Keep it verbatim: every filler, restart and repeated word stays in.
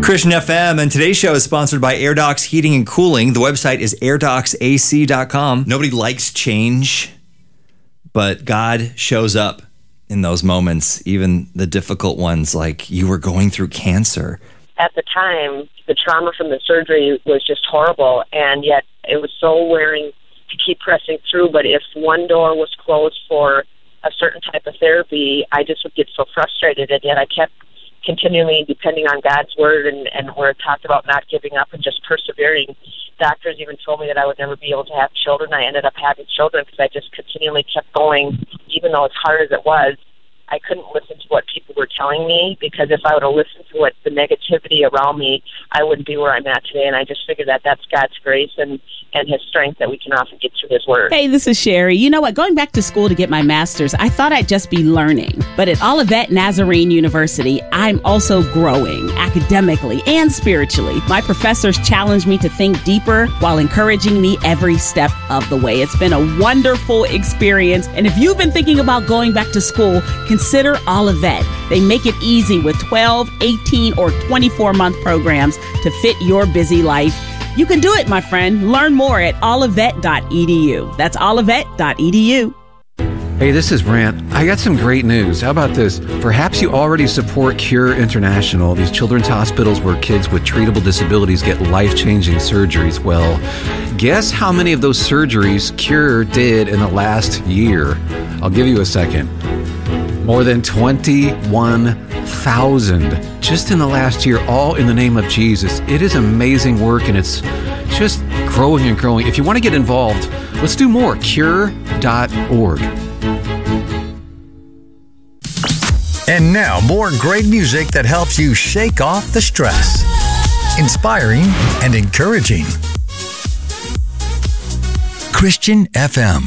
Christian F M, and today's show is sponsored by AirDocs Heating and Cooling. The website is air docs a c dot com. Nobody likes change, but God shows up in those moments, even the difficult ones, like you were going through cancer. At the time, the trauma from the surgery was just horrible, and yet it was so wearing to keep pressing through. But if one door was closed for a certain type of therapy, I just would get so frustrated, and yet I kept continually depending on God's word, and, and where it talked about not giving up and just persevering. Doctors even told me that I would never be able to have children. I ended up having children because I just continually kept going, even though as hard as it was. I couldn't listen to what people were telling me, because if I would have listened to what the negativity around me, I wouldn't be where I'm at today. And I just figured that that's God's grace and, and His strength that we can often get through His word. Hey, this is Sherry. You know what? Going back to school to get my master's, I thought I'd just be learning. But at Olivet Nazarene University, I'm also growing academically and spiritually. My professors challenge me to think deeper while encouraging me every step of the way. It's been a wonderful experience. And if you've been thinking about going back to school, consider Olivet. They make it easy with twelve, eighteen, or twenty-four month programs to fit your busy life. You can do it, my friend. Learn more at olivet dot e d u. That's olivet dot e d u. Hey, this is Brant. I got some great news. How about this? Perhaps you already support Cure International, these children's hospitals where kids with treatable disabilities get life-changing surgeries. Well, guess how many of those surgeries Cure did in the last year? I'll give you a second. More than twenty-one thousand just in the last year, all in the name of Jesus. It is amazing work, and it's just growing and growing. If you want to get involved, let's do more. cure dot org. And now, more great music that helps you shake off the stress. Inspiring and encouraging. Christian F M.